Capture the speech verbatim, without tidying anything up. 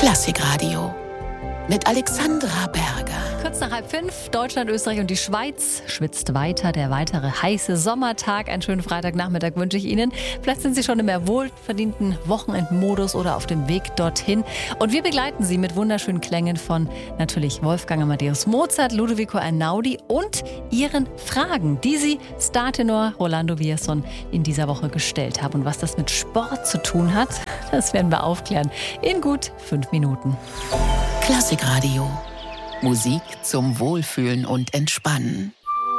Klassikradio mit Alexandra Berger. Kurz nach halb fünf, Deutschland, Österreich und die Schweiz schwitzt weiter. Der weitere heiße Sommertag. Einen schönen Freitagnachmittag wünsche ich Ihnen. Vielleicht sind Sie schon im mehr wohlverdienten Wochenendmodus oder auf dem Weg dorthin. Und wir begleiten Sie mit wunderschönen Klängen von natürlich Wolfgang Amadeus Mozart, Ludovico Einaudi und Ihren Fragen, die Sie Startenor Rolando Villazón in dieser Woche gestellt haben. Und was das mit Sport zu tun hat, das werden wir aufklären in gut fünf Minuten. Klassikradio. Musik zum Wohlfühlen und Entspannen.